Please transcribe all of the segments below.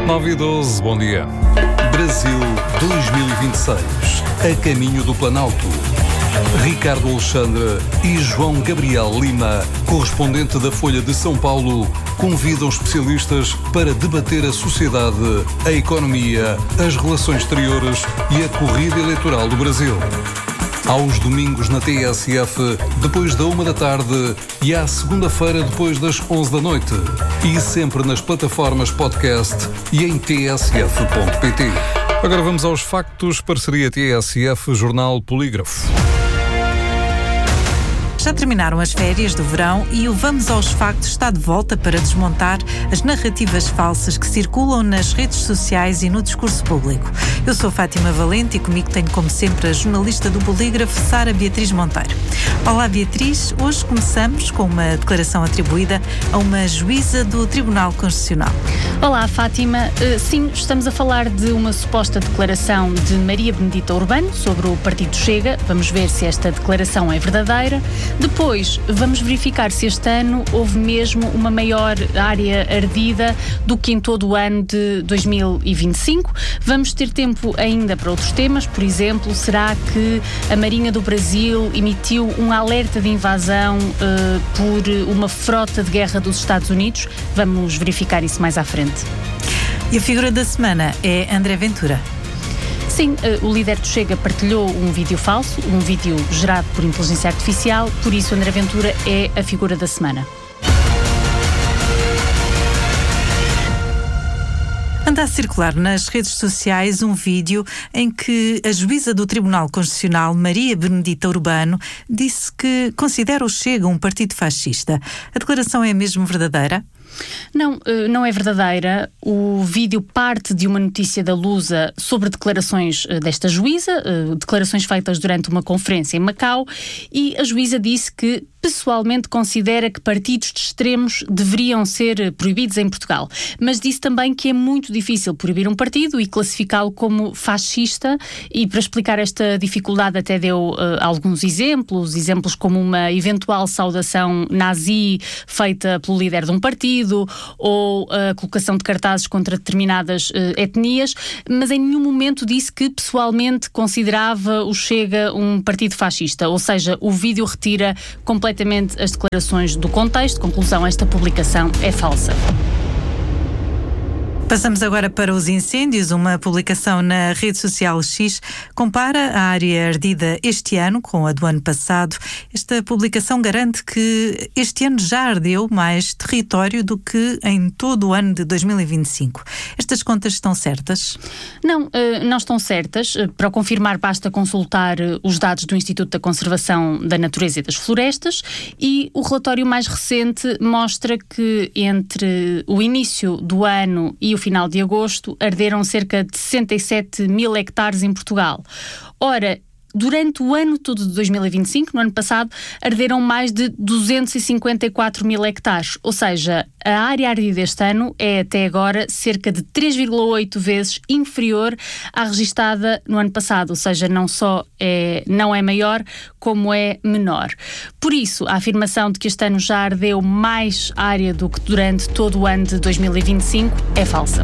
9h12, bom dia. Brasil 2026, a caminho do Planalto. Ricardo Alexandre e João Gabriel Lima, correspondente da Folha de São Paulo, convidam especialistas para debater a sociedade, a economia, as relações exteriores e a corrida eleitoral do Brasil. Aos domingos na TSF, depois da 1 da tarde, e à segunda-feira, depois das 11 da noite. E sempre nas plataformas podcast e em tsf.pt. Agora vamos aos factos. Parceria TSF, Jornal Polígrafo. Já terminaram as férias do verão e o Vamos aos Factos está de volta para desmontar as narrativas falsas que circulam nas redes sociais e no discurso público. Eu sou Fátima Valente e comigo tenho, como sempre, a jornalista do Polígrafo, Sara Beatriz Monteiro. Olá, Beatriz. Hoje começamos com uma declaração atribuída a uma juíza do Tribunal Constitucional. Olá, Fátima. Sim, estamos a falar de uma suposta declaração de Maria Benedita Urbano sobre o Partido Chega. Vamos ver se esta declaração é verdadeira. Depois, vamos verificar se este ano houve mesmo uma maior área ardida do que em todo o ano de 2025. Vamos ter tempo ainda para outros temas. Por exemplo, será que a Marinha do Brasil emitiu um alerta de invasão por uma frota de guerra dos Estados Unidos? Vamos verificar isso mais à frente. E a figura da semana é André Ventura. Sim, o líder do Chega partilhou um vídeo falso, um vídeo gerado por inteligência artificial, por isso André Ventura é a figura da semana. Anda a circular nas redes sociais um vídeo em que a juíza do Tribunal Constitucional, Maria Benedita Urbano, disse que considera o Chega um partido fascista. A declaração é mesmo verdadeira? Não, não é verdadeira. O vídeo parte de uma notícia da Lusa sobre declarações desta juíza, declarações feitas durante uma conferência em Macau, e a juíza disse que pessoalmente considera que partidos de extremos deveriam ser proibidos em Portugal, mas disse também que é muito difícil proibir um partido e classificá-lo como fascista, e para explicar esta dificuldade até deu alguns exemplos como uma eventual saudação nazi feita pelo líder de um partido, ou a colocação de cartazes contra determinadas etnias, mas em nenhum momento disse que pessoalmente considerava o Chega um partido fascista, ou seja, o vídeo retira completamente as declarações do contexto. Conclusão, esta publicação é falsa. Passamos agora para os incêndios. Uma publicação na rede social X compara a área ardida este ano com a do ano passado. Esta publicação garante que este ano já ardeu mais território do que em todo o ano de 2025. Estas contas estão certas? Não estão certas. Para o confirmar, basta consultar os dados do Instituto da Conservação da Natureza e das Florestas, e o relatório mais recente mostra que entre o início do ano e o final de agosto arderam cerca de 67 mil hectares em Portugal. Ora, durante o ano todo de 2025, no ano passado, arderam mais de 254 mil hectares. Ou seja, a área ardida este ano é até agora cerca de 3,8 vezes inferior à registada no ano passado. Ou seja, não só não é maior, como é menor. Por isso, a afirmação de que este ano já ardeu mais área do que durante todo o ano de 2025 é falsa.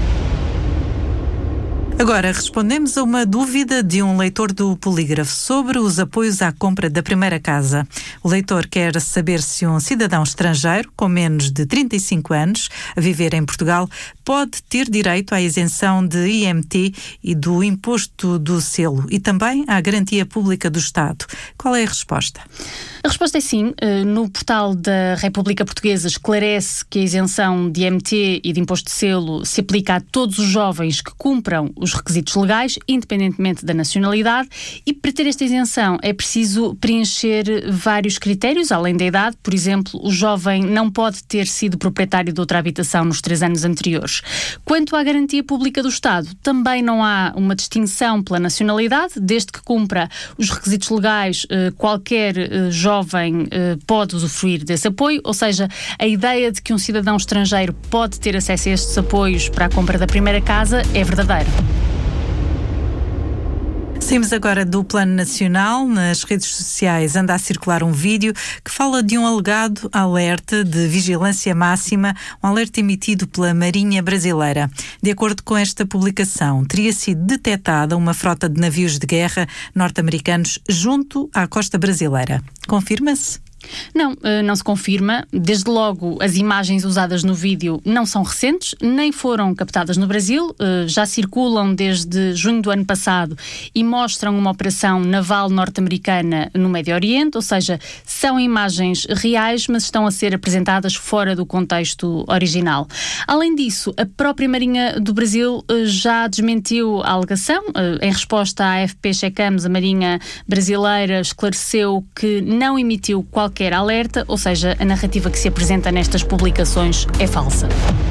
Agora, respondemos a uma dúvida de um leitor do Polígrafo sobre os apoios à compra da primeira casa. O leitor quer saber se um cidadão estrangeiro com menos de 35 anos a viver em Portugal pode ter direito à isenção de IMT e do imposto do selo e também à garantia pública do Estado. Qual é a resposta? A resposta é sim. No portal da República Portuguesa esclarece que a isenção de IMT e de imposto de selo se aplica a todos os jovens que cumpram os requisitos legais, independentemente da nacionalidade, e para ter esta isenção é preciso preencher vários critérios, além da idade. Por exemplo, o jovem não pode ter sido proprietário de outra habitação nos 3 anos anteriores. Quanto à garantia pública do Estado, também não há uma distinção pela nacionalidade, desde que cumpra os requisitos legais, qualquer jovem pode usufruir desse apoio, ou seja, a ideia de que um cidadão estrangeiro pode ter acesso a estes apoios para a compra da primeira casa é verdadeira. Saímos agora do plano nacional. Nas redes sociais anda a circular um vídeo que fala de um alegado alerta de vigilância máxima, um alerta emitido pela Marinha Brasileira. De acordo com esta publicação, teria sido detectada uma frota de navios de guerra norte-americanos junto à costa brasileira. Confirma-se? Não se confirma. Desde logo, as imagens usadas no vídeo não são recentes, nem foram captadas no Brasil. Já circulam desde junho do ano passado e mostram uma operação naval norte-americana no Médio Oriente, ou seja, são imagens reais, mas estão a ser apresentadas fora do contexto original. Além disso, a própria Marinha do Brasil já desmentiu a alegação. Em resposta à AFP Checamos, a Marinha Brasileira esclareceu que não emitiu qualquer alerta, ou seja, a narrativa que se apresenta nestas publicações é falsa.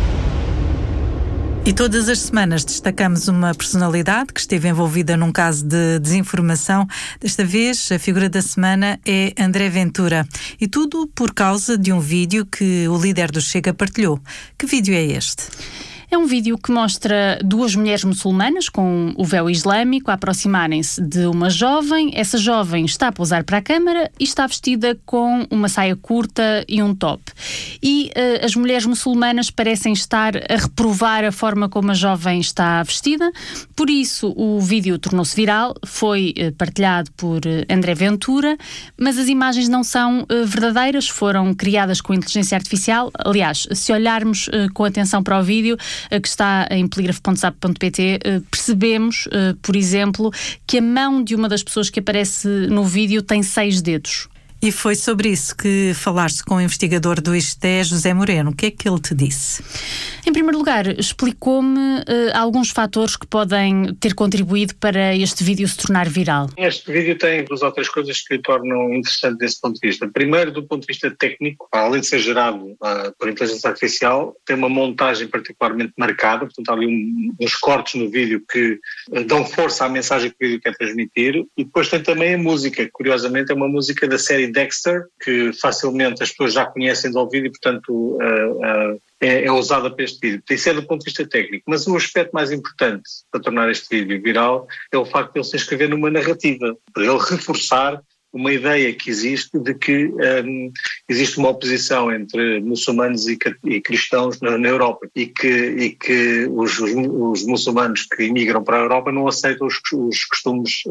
E todas as semanas destacamos uma personalidade que esteve envolvida num caso de desinformação. Desta vez, a figura da semana é André Ventura. E tudo por causa de um vídeo que o líder do Chega partilhou. Que vídeo é este? É um vídeo que mostra duas mulheres muçulmanas com o véu islâmico a aproximarem-se de uma jovem. Essa jovem está a pousar para a câmara e está vestida com uma saia curta e um top. E as mulheres muçulmanas parecem estar a reprovar a forma como a jovem está vestida. Por isso, o vídeo tornou-se viral, foi partilhado por André Ventura, mas as imagens não são verdadeiras, foram criadas com inteligência artificial. Aliás, se olharmos com atenção para o vídeo, que está em polígrafo.sap.pt, percebemos, por exemplo, que a mão de uma das pessoas que aparece no vídeo tem 6 dedos. E foi sobre isso que falaste com o investigador do ISCTE, José Moreno. O que é que ele te disse? Em primeiro lugar, explicou-me alguns fatores que podem ter contribuído para este vídeo se tornar viral. Este vídeo tem 2 ou 3 coisas que lhe tornam interessante desse ponto de vista. Primeiro, do ponto de vista técnico, além de ser gerado por inteligência artificial, tem uma montagem particularmente marcada, portanto há ali uns cortes no vídeo que dão força à mensagem que o vídeo quer transmitir, e depois tem também a música, que curiosamente é uma música da série Dexter, que facilmente as pessoas já conhecem do ouvido e, portanto, é usada para este vídeo. Isso é do ponto de vista técnico. Mas o aspecto mais importante para tornar este vídeo viral é o facto de ele se inscrever numa narrativa, para ele reforçar uma ideia que existe de que existe uma oposição entre muçulmanos e cristãos na Europa e que os muçulmanos que imigram para a Europa não aceitam os costumes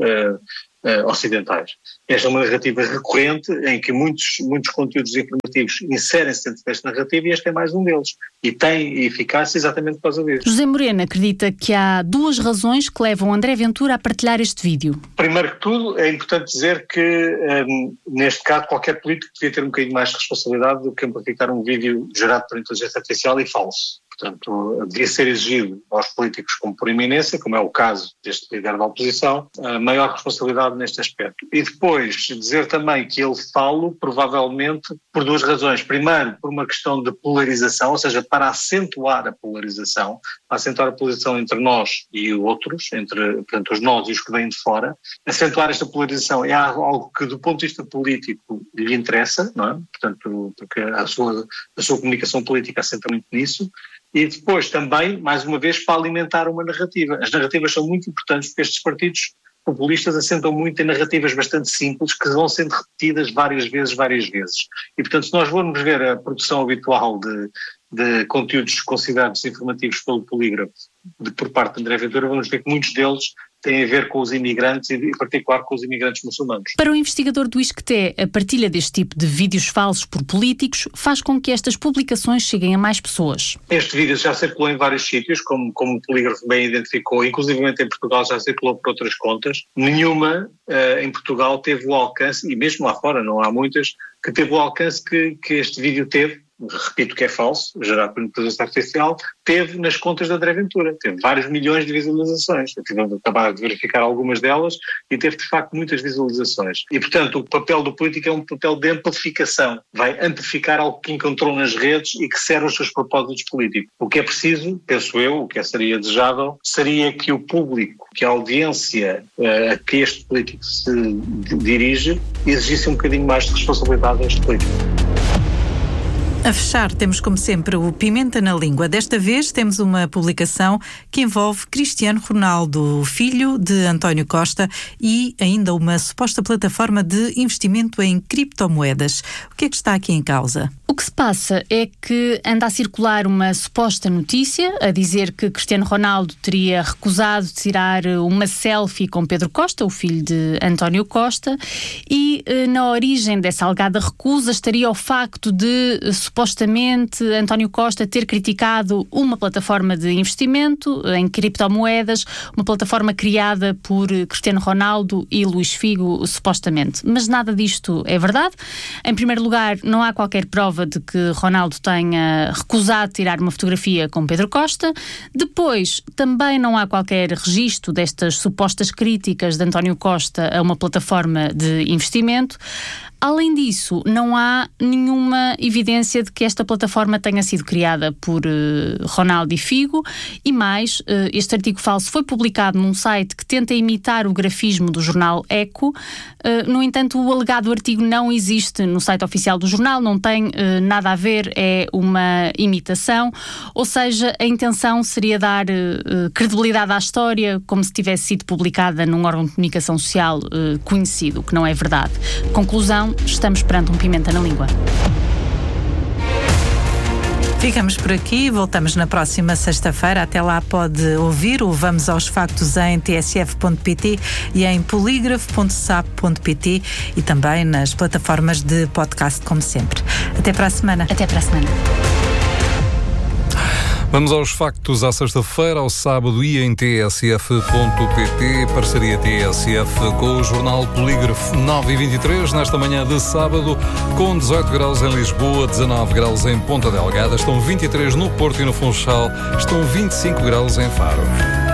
ocidentais. Esta é uma narrativa recorrente em que muitos conteúdos informativos inserem-se dentro desta narrativa e este é mais um deles. E tem eficácia exatamente por causa disso. José Moreno acredita que há 2 razões que levam André Ventura a partilhar este vídeo. Primeiro que tudo, é importante dizer que, neste caso, qualquer político devia ter um bocadinho mais de responsabilidade do que amplificar um vídeo gerado por inteligência artificial e falso. Portanto, devia ser exigido aos políticos como por eminência, como é o caso deste líder da oposição, a maior responsabilidade neste aspecto. E depois dizer também que ele fala provavelmente por 2 razões. Primeiro, por uma questão de polarização, ou seja, para acentuar a polarização entre nós e outros, portanto, os nós e os que vêm de fora. Acentuar esta polarização é algo que do ponto de vista político lhe interessa, não é? Portanto, porque a sua comunicação política assenta muito nisso. E depois também, mais uma vez, para alimentar uma narrativa. As narrativas são muito importantes porque estes partidos populistas assentam muito em narrativas bastante simples que vão sendo repetidas várias vezes. E, portanto, se nós formos ver a produção habitual de conteúdos considerados informativos pelo polígrafo por parte de André Ventura, vamos ver que muitos deles têm a ver com os imigrantes e, em particular, com os imigrantes muçulmanos. Para o investigador do ISCTE, a partilha deste tipo de vídeos falsos por políticos faz com que estas publicações cheguem a mais pessoas. Este vídeo já circulou em vários sítios, como o polígrafo bem identificou, inclusivamente em Portugal já circulou por outras contas. Nenhuma em Portugal teve o alcance, e mesmo lá fora não há muitas, que teve o alcance que este vídeo teve. Repito que é falso, gerado por inteligência artificial, teve nas contas da André Ventura. Teve vários milhões de visualizações. Eu tive de acabar de verificar algumas delas e teve, de facto, muitas visualizações. E, portanto, o papel do político é um papel de amplificação. Vai amplificar algo que encontrou nas redes e que serve aos seus propósitos políticos. O que é preciso, penso eu, o que seria desejável, seria que o público, que a audiência a que este político se dirige, exigisse um bocadinho mais de responsabilidade a este político. A fechar, temos como sempre o Pimenta na Língua. Desta vez temos uma publicação que envolve Cristiano Ronaldo, filho de António Costa, e ainda uma suposta plataforma de investimento em criptomoedas. O que é que está aqui em causa? O que se passa é que anda a circular uma suposta notícia a dizer que Cristiano Ronaldo teria recusado tirar uma selfie com Pedro Costa, o filho de António Costa, e na origem dessa alegada recusa estaria o facto de supostamente António Costa ter criticado uma plataforma de investimento em criptomoedas, uma plataforma criada por Cristiano Ronaldo e Luís Figo, supostamente. Mas nada disto é verdade. Em primeiro lugar, não há qualquer prova de que Ronaldo tenha recusado tirar uma fotografia com Pedro Costa. Depois, também não há qualquer registro destas supostas críticas de António Costa a uma plataforma de investimento. Além disso, não há nenhuma evidência de que esta plataforma tenha sido criada por Ronaldo e Figo, e mais, este artigo falso foi publicado num site que tenta imitar o grafismo do jornal Eco. No entanto, o alegado artigo não existe no site oficial do jornal, não tem nada a ver, é uma imitação, ou seja, a intenção seria dar credibilidade à história como se tivesse sido publicada num órgão de comunicação social conhecido, o que não é verdade. Conclusão: estamos perante um Pimenta na Língua. Ficamos por aqui, voltamos na próxima sexta-feira. Até lá pode ouvir o Vamos aos Factos em tsf.pt e em polígrafo.sap.pt e também nas plataformas de podcast, como sempre. Até para a semana. Até para a semana. Vamos aos factos à sexta-feira, ao sábado e em tsf.pt, parceria TSF com o jornal Polígrafo. 9h23, nesta manhã de sábado, com 18 graus em Lisboa, 19 graus em Ponta Delgada, estão 23 no Porto e no Funchal, estão 25 graus em Faro.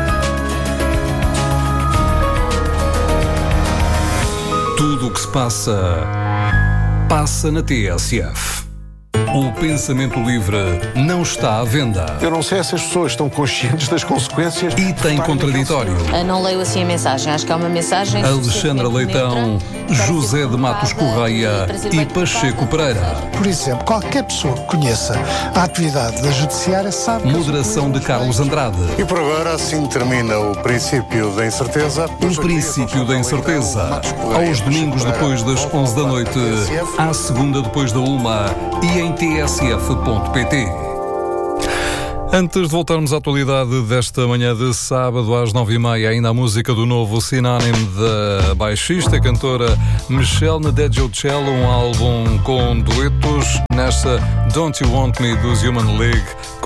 Tudo o que se passa, passa na TSF. O pensamento livre não está à venda. Eu não sei se as pessoas estão conscientes das consequências. E tem contraditório. Não leio assim a mensagem. Acho que é uma mensagem... Alexandra Leitão, José de Matos Correia e Pacheco Pereira. Por exemplo, qualquer pessoa que conheça a atividade da Judiciária sabe... Moderação de Carlos Andrade. E por agora assim termina o princípio da incerteza. O princípio da incerteza. Aos domingos depois das 11 da noite, à segunda depois da 1h e em tsf.pt. Antes de voltarmos à atualidade desta manhã de sábado às 9h30, ainda a música do novo sinónimo da baixista e cantora Michelle Ndegeocello, um álbum com duetos nesta Don't You Want Me dos Human League,